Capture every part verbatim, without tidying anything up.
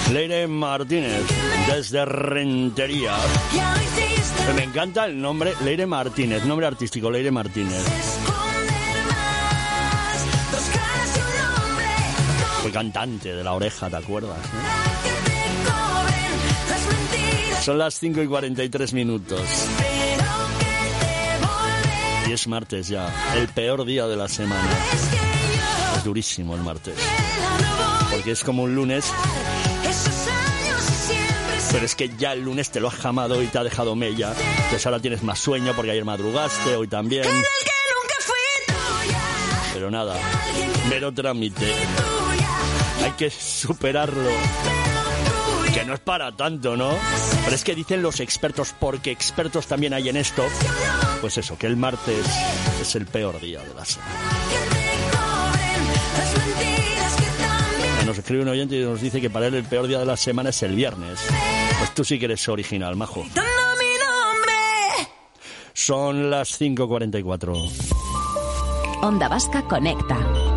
Leire Martínez, desde Rentería. Me encanta el nombre, Leire Martínez, nombre artístico, Leire Martínez. Fue cantante de La Oreja, ¿te acuerdas? ¿No? Son las cinco y cuarenta y tres minutos. Y es martes ya, el peor día de la semana. Es durísimo el martes. Porque es como un lunes. Pero es que ya el lunes te lo has jamado y te ha dejado mella. Entonces ahora tienes más sueño porque ayer madrugaste, hoy también. Pero nada, mero trámite. Hay que superarlo. Que no es para tanto, ¿no? Pero es que dicen los expertos, porque expertos también hay en esto, pues eso, que el martes es el peor día de la semana. Nos escribe un oyente y nos dice que para él el peor día de la semana es el viernes. Pues tú sí que eres original, majo. Son las cinco y cuarenta y cuatro. Onda Vasca Conecta.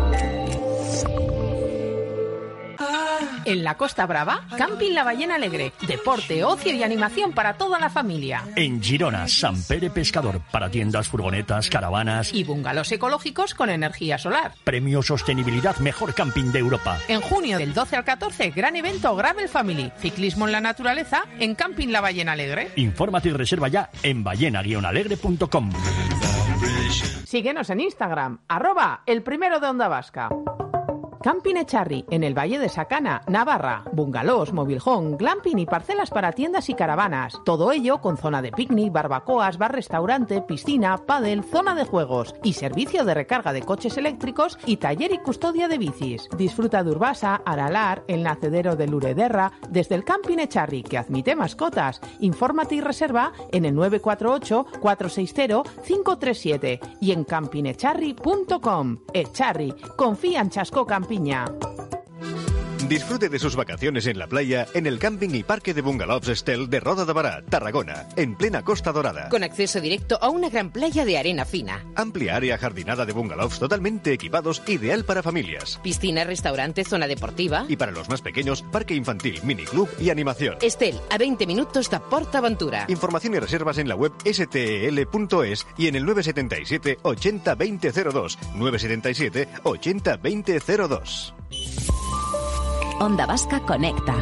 En la Costa Brava, Camping La Ballena Alegre. Deporte, ocio y animación para toda la familia. En Girona, Sant Pere Pescador. Para tiendas, furgonetas, caravanas. Y bungalows ecológicos con energía solar. Premio Sostenibilidad Mejor Camping de Europa. En junio del doce al catorce, gran evento Gravel Family. Ciclismo en la naturaleza en Camping La Ballena Alegre. Infórmate y reserva ya en ballena guion alegre punto com. Síguenos en Instagram, arroba el primero de Onda Vasca. Camping Echarri, en el Valle de Sacana, Navarra. Bungalows, mobilhome, glamping y parcelas para tiendas y caravanas. Todo ello con zona de picnic, barbacoas, bar-restaurante, piscina, pádel, zona de juegos y servicio de recarga de coches eléctricos y taller y custodia de bicis. Disfruta de Urbasa, Aralar, el nacedero de Lurederra, desde el Camping Echarri, que admite mascotas. Infórmate y reserva en el nueve cuatro ocho, cuatro seis cero, cinco tres siete y en camping echarri punto com. Echarri, confía en Chasco Camping. Disfrute de sus vacaciones en la playa en el camping y parque de bungalows Estel de Roda de Bará, Tarragona, en plena Costa Dorada. Con acceso directo a una gran playa de arena fina. Amplia área jardinada de bungalows totalmente equipados, ideal para familias. Piscina, restaurante, zona deportiva. Y para los más pequeños, parque infantil, miniclub y animación. Estel, a veinte minutos de PortAventura. Información y reservas en la web ese te ele punto es y en el nueve siete siete, ochenta, veinte cero dos. nueve siete siete, ochenta, veinte cero dos. Onda Vasca Conecta.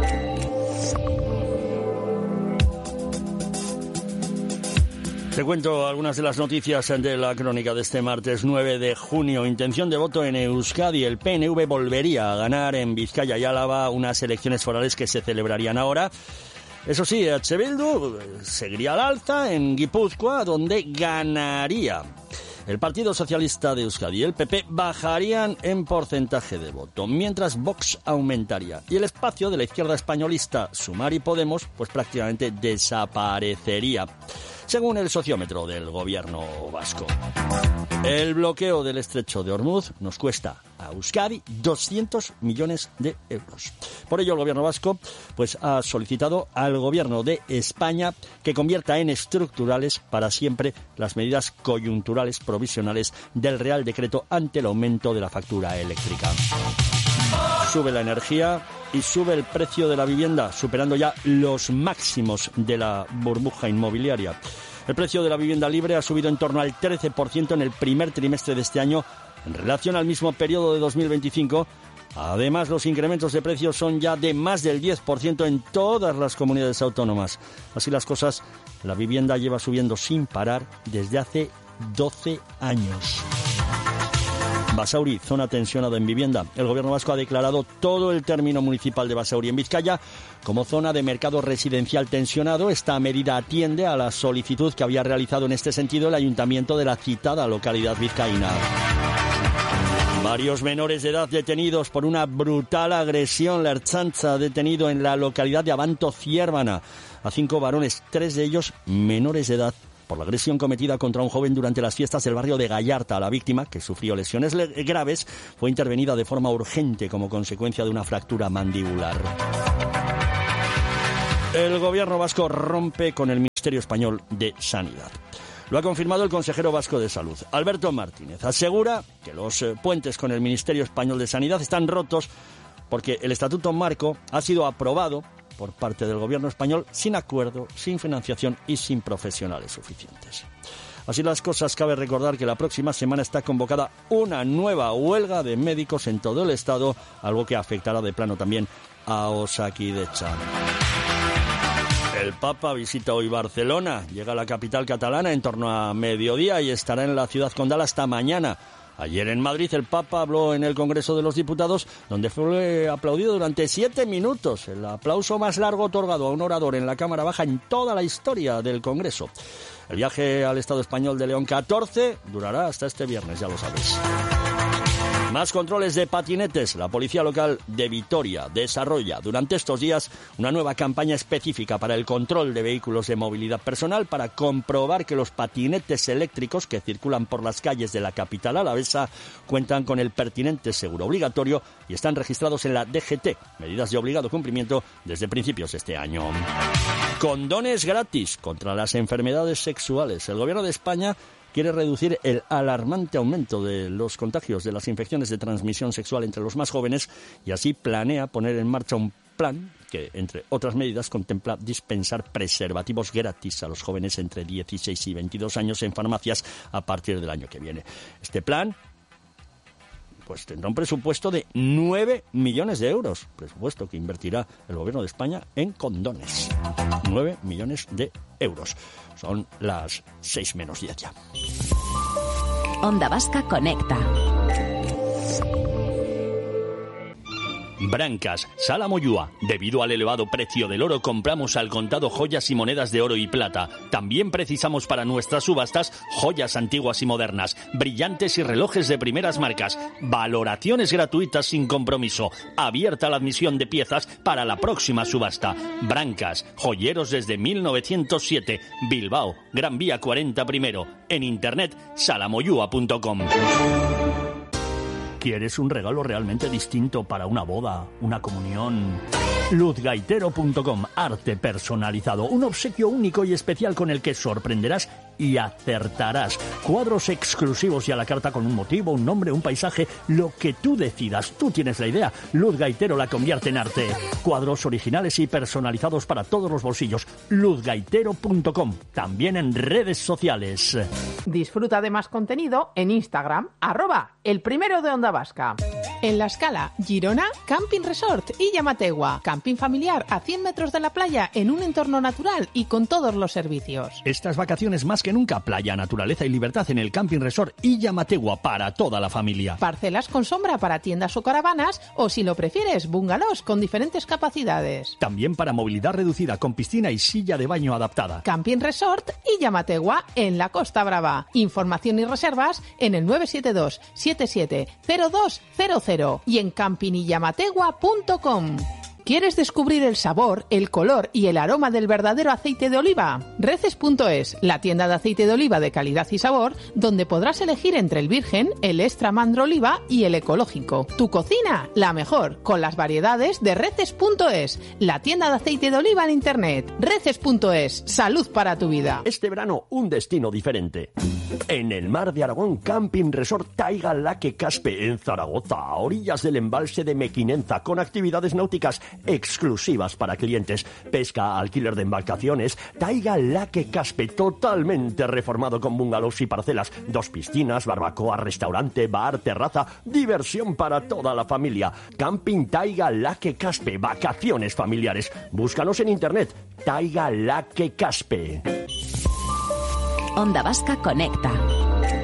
Te cuento algunas de las noticias de la crónica de este martes nueve de junio. Intención de voto en Euskadi. El P N V volvería a ganar en Vizcaya y Álava unas elecciones forales que se celebrarían ahora. Eso sí, H. Bildu seguiría al alza en Guipúzcoa, donde ganaría. El Partido Socialista de Euskadi y el P P bajarían en porcentaje de voto, mientras Vox aumentaría. Y el espacio de la izquierda españolista, Sumar y Podemos, pues prácticamente desaparecería, según el sociómetro del gobierno vasco. El bloqueo del estrecho de Hormuz nos cuesta a Euskadi doscientos millones de euros. Por ello, el gobierno vasco pues ha solicitado al gobierno de España que convierta en estructurales para siempre las medidas coyunturales provisionales del Real Decreto ante el aumento de la factura eléctrica. Sube la energía y sube el precio de la vivienda, superando ya los máximos de la burbuja inmobiliaria. El precio de la vivienda libre ha subido en torno al trece por ciento en el primer trimestre de este año en relación al mismo periodo de dos mil veinticinco. Además, los incrementos de precios son ya de más del diez por ciento en todas las comunidades autónomas. Así las cosas, la vivienda lleva subiendo sin parar desde hace doce años. Basauri, zona tensionada en vivienda. El gobierno vasco ha declarado todo el término municipal de Basauri en Vizcaya como zona de mercado residencial tensionado. Esta medida atiende a la solicitud que había realizado en este sentido el ayuntamiento de la citada localidad vizcaína. Varios menores de edad detenidos por una brutal agresión. La Ertzaintza ha detenido en la localidad de Abanto, Ciérvana, a cinco varones, tres de ellos menores de edad, por la agresión cometida contra un joven durante las fiestas del barrio de Gallarta. La víctima, que sufrió lesiones graves, fue intervenida de forma urgente como consecuencia de una fractura mandibular. El gobierno vasco rompe con el Ministerio Español de Sanidad. Lo ha confirmado el consejero vasco de Salud, Alberto Martínez. Asegura que los puentes con el Ministerio Español de Sanidad están rotos porque el Estatuto Marco ha sido aprobado por parte del gobierno español sin acuerdo, sin financiación y sin profesionales suficientes. Así las cosas, cabe recordar que la próxima semana está convocada una nueva huelga de médicos en todo el Estado, algo que afectará de plano también a Osakidetza. El Papa visita hoy Barcelona, llega a la capital catalana en torno a mediodía y estará en la ciudad condal hasta mañana. Ayer en Madrid el Papa habló en el Congreso de los Diputados, donde fue aplaudido durante siete minutos, el aplauso más largo otorgado a un orador en la Cámara Baja en toda la historia del Congreso. El viaje al Estado español de León catorce durará hasta este viernes, ya lo sabéis. Más controles de patinetes. La policía local de Vitoria desarrolla durante estos días una nueva campaña específica para el control de vehículos de movilidad personal para comprobar que los patinetes eléctricos que circulan por las calles de la capital alavesa cuentan con el pertinente seguro obligatorio y están registrados en la D G T, medidas de obligado cumplimiento desde principios de este año. Condones gratis contra las enfermedades sexuales. El Gobierno de España quiere reducir el alarmante aumento de los contagios de las infecciones de transmisión sexual entre los más jóvenes y así planea poner en marcha un plan que, entre otras medidas, contempla dispensar preservativos gratis a los jóvenes entre dieciséis y veintidós años en farmacias a partir del año que viene. Este plan pues tendrá un presupuesto de nueve millones de euros, presupuesto que invertirá el Gobierno de España en condones. nueve millones de euros. Son las seis menos diez ya. Onda Vasca Conecta. Brancas, Sala Moyúa. Debido al elevado precio del oro, compramos al contado joyas y monedas de oro y plata. También precisamos para nuestras subastas joyas antiguas y modernas, brillantes y relojes de primeras marcas. Valoraciones gratuitas sin compromiso. Abierta la admisión de piezas para la próxima subasta. Brancas, joyeros desde mil novecientos siete. Bilbao, Gran Vía cuarenta primero. En internet, salamoyúa punto com. ¿Quieres un regalo realmente distinto para una boda, una comunión? luz gaitero punto com, arte personalizado, un obsequio único y especial con el que sorprenderás y acertarás. Cuadros exclusivos y a la carta con un motivo, un nombre, un paisaje, lo que tú decidas. Tú tienes la idea. Luz Gaitero la convierte en arte. Cuadros originales y personalizados para todos los bolsillos. luz gaitero punto com, también en redes sociales. Disfruta de más contenido en Instagram, arroba el primero de Onda Vasca. En La Escala, Girona, Camping Resort y Llamategua. Camping familiar a cien metros de la playa en un entorno natural y con todos los servicios. Estas vacaciones más que nunca, playa, naturaleza y libertad en el Camping Resort y Llamategua para toda la familia. Parcelas con sombra para tiendas o caravanas o, si lo prefieres, bungalows con diferentes capacidades. También para movilidad reducida con piscina y silla de baño adaptada. Camping Resort y Llamategua en la Costa Brava. Información y reservas en el nueve siete dos, siete siete cero dos cero cero y en camping y llamategua punto com. ¿Quieres descubrir el sabor, el color y el aroma del verdadero aceite de oliva? Reces punto es, la tienda de aceite de oliva de calidad y sabor, donde podrás elegir entre el virgen, el extra mandro oliva y el ecológico. Tu cocina, la mejor, con las variedades de Reces punto es, la tienda de aceite de oliva en internet. Reces punto es, salud para tu vida. Este verano, un destino diferente. En el mar de Aragón, Camping Resort Taiga Laque Caspe, en Zaragoza, a orillas del embalse de Mequinenza, con actividades náuticas exclusivas para clientes, pesca, alquiler de embarcaciones. Taiga Laque Caspe, totalmente reformado con bungalows y parcelas, dos piscinas, barbacoa, restaurante, bar, terraza, diversión para toda la familia. Camping Taiga Laque Caspe, vacaciones familiares. Búscanos en internet, Taiga Laque Caspe. Onda Vasca Conecta.